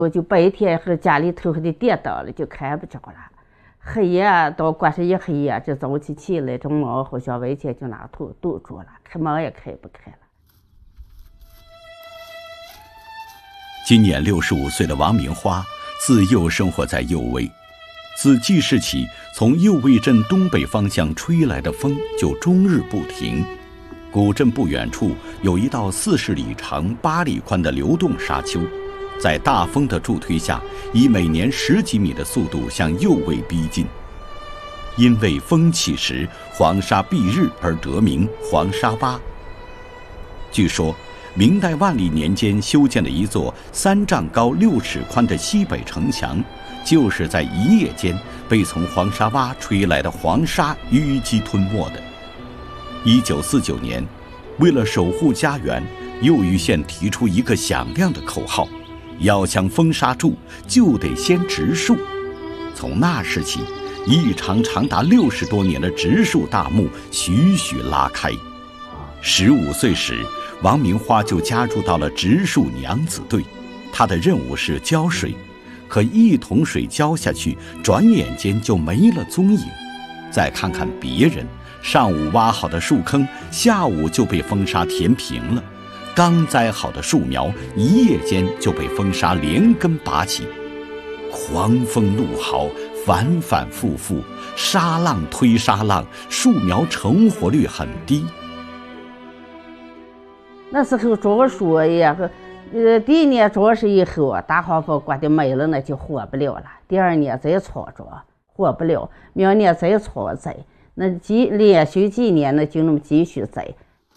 我就白天和家里头的跌倒了，就看不着了。黑夜到过是一黑夜，这早起来，这猫好像外天就拿头堵住了，开门也开不开了。 今年65岁的王明花，自幼生活在右卫。自记事起，从右卫镇东北方向吹来的风就终日不停。古镇不远处有一道40里长、8里宽的流动沙丘，在大风的助推下，以每年10几米的速度向右卫逼近。因为风起时黄沙蔽日而得名黄沙洼。据说明代万历年间修建的一座3丈高6尺宽的西北城墙，就是在一夜间被从黄沙洼吹来的黄沙淤积吞没的。1949年，为了守护家园，右峪县提出一个响亮的口号：要想封沙住，就得先植树。从那时起，一场长达60多年的植树大幕徐徐拉开。15岁时，王明花就加入到了植树娘子队，她的任务是浇水，可一桶水浇下去，转眼间就没了踪影。再看看别人，上午挖好的树坑，下午就被风沙填平了；刚栽好的树苗，一夜间就被风沙连根拔起。狂风怒号，反反复复，沙浪推沙浪，树苗成活率很低。 那时候着树也第一年着实以后，大黄蜂刮的没了，那就活不了了。第二年再操着活不了，明年再操栽，那连续几年那就那么继续栽。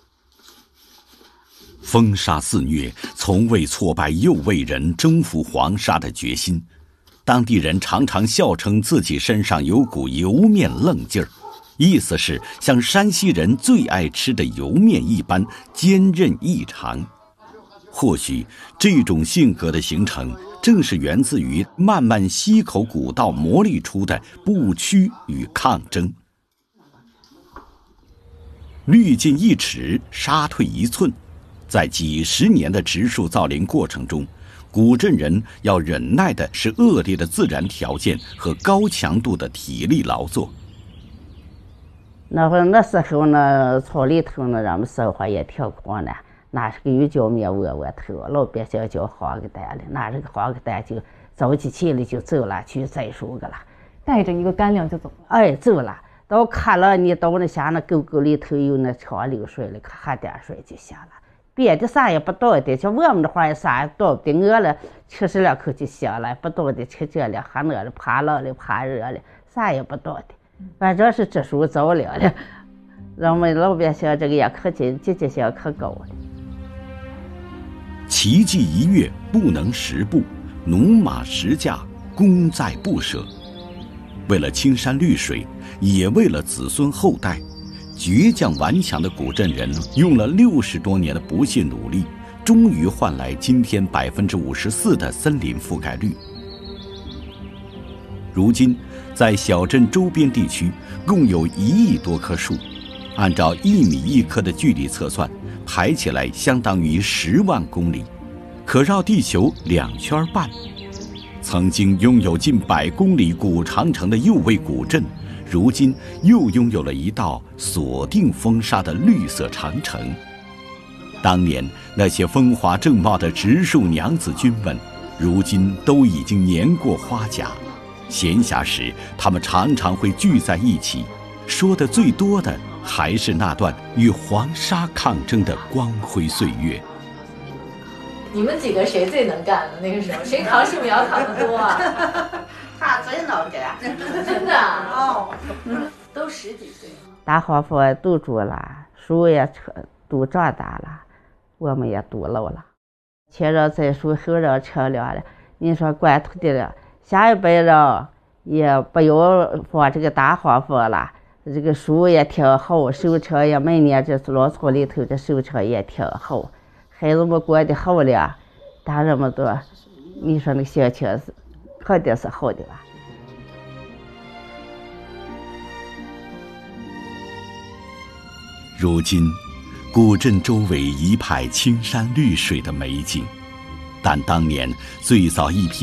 风沙肆虐，从未挫败右卫人征服黄沙的决心。当地人常常笑称自己身上有股油面愣劲儿，意思是像山西人最爱吃的油面一般坚韧异常。或许这种性格的形成，正是源自于漫漫溪口古道磨砺出的不屈与抗争。滤尽1尺，沙退1寸，在几十年的植树造林过程中，古镇人要忍耐的是恶劣的自然条件和高强度的体力劳作。 那时候呢，草里头呢，咱们生活也挺苦的。那是个鱼叫面窝头，老百姓叫黄疙蛋了。那这个黄疙蛋就早起来就走了，去栽树去了， 带着一个干粮就走了。 哎，走了。到看了你到那下那沟沟里头有那长流水了，可喝点水就行了。别的啥也不倒的，像我们的话啥也倒不的，饿了吃2口就行了，不倒的吃这了喝那了，怕冷了怕热了，啥也不倒的。反正是植树造了的，让我们老百姓这个也可积极性可高了。 奇迹1月不能10步，驽马10驾，功在不舍。为了青山绿水，也为了子孙后代，倔强顽强的古镇人用了60多年的不懈努力，终于换来今天54%的森林覆盖率。如今，在小镇周边地区，共有1亿多棵树，按照1米1棵的距离测算，排起来相当于10万公里，可绕地球2圈半。曾经拥有近100公里古长城的右卫古镇，如今又拥有了一道锁定风沙的绿色长城。当年那些风华正茂的植树娘子军们，如今都已经年过花甲。闲暇时，他们常常会聚在一起，说的最多的还是那段与黄沙抗争的光辉岁月。 你们几个谁最能干的？那个时候谁扛树苗扛得多啊？ 他最能干， 真的哦，都10几岁。 大黄蜂都住了，树也都长大了，我们也都老了。前人栽树，后人乘凉了。你说管土地了，下一辈人也不要放这个大黄蜂了。这个树也挺好，收成也每年这老村里头这收成也挺好，孩子们过得好了，大人们都，你说那个心情是肯定是好的吧。 如今，古镇周围一派青山绿水的美景， 但当年最早一批